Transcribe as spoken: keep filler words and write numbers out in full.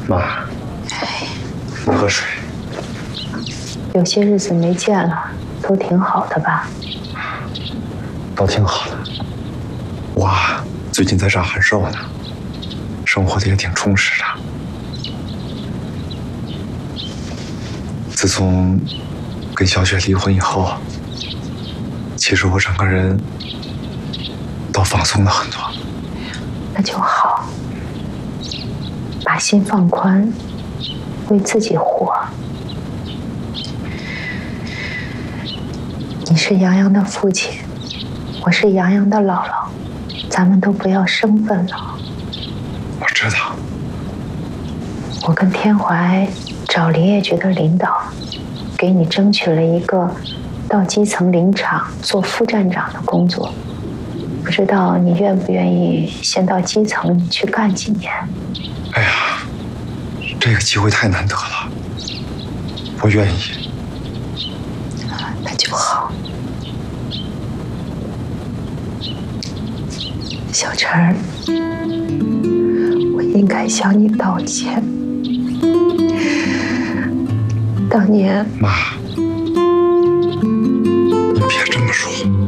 妈，你喝水。 有些日子没见了，都挺好的吧？ 都挺好的。哇，最近在上函授呢，生活的也挺充实的。自从跟小雪离婚以后，其实我整个人都放松了很多。 那就好，把心放宽，为自己活。你是洋洋的父亲，我是洋洋的姥姥，咱们都不要身份了。 我知道。 我跟天怀找林业局的领导，给你争取了一个到基层林场做副站长的工作，不知道你愿不愿意先到基层去干几年？ 哎呀，这个机会太难得了，我愿意。 那就好。小陈儿，我应该向你道歉。当年， 妈，你别这么说。